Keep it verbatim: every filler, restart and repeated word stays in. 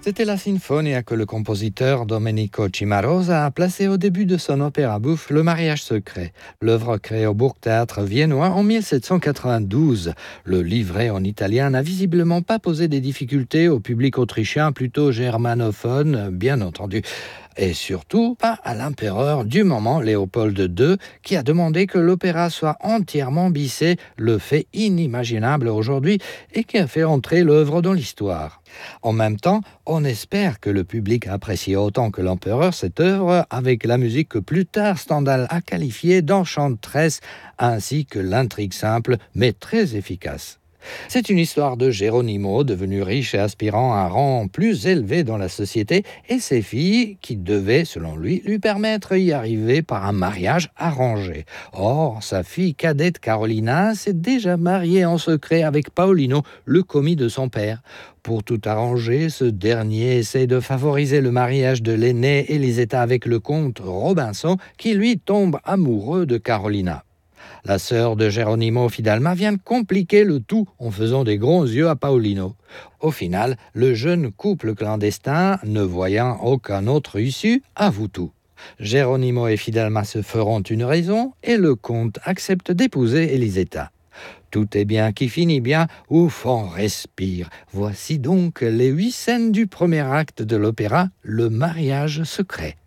C'était la sinfonia que le compositeur Domenico Cimarosa a placée au début de son opéra bouffe Le mariage secret. L'œuvre créée au Burgtheater viennois en mille sept cent quatre-vingt-douze. Le livret en italien n'a visiblement pas posé des difficultés au public autrichien plutôt germanophone, bien entendu. Et surtout pas à l'empereur du moment, Léopold deux, qui a demandé que l'opéra soit entièrement bissé, le fait inimaginable aujourd'hui et qui a fait entrer l'œuvre dans l'histoire. En même temps, on espère que le public apprécie autant que l'empereur cette œuvre avec la musique que plus tard Stendhal a qualifiée d'enchanteresse ainsi que l'intrigue simple mais très efficace. C'est une histoire de Geronimo, devenu riche et aspirant à un rang plus élevé dans la société, et ses filles, qui devaient, selon lui, lui permettre d'y arriver par un mariage arrangé. Or, sa fille cadette Carolina s'est déjà mariée en secret avec Paolino, le commis de son père. Pour tout arranger, ce dernier essaie de favoriser le mariage de l'aînée Elisetta avec le comte Robinson, qui lui tombe amoureux de Carolina. La sœur de Geronimo Fidalma vient compliquer le tout en faisant des grands yeux à Paolino. Au final, le jeune couple clandestin, ne voyant aucun autre issue, avoue tout. Geronimo et Fidalma se feront une raison et le comte accepte d'épouser Elisetta. Tout est bien qui finit bien, ouf, on respire. Voici donc les huit scènes du premier acte de l'opéra, Le mariage secret.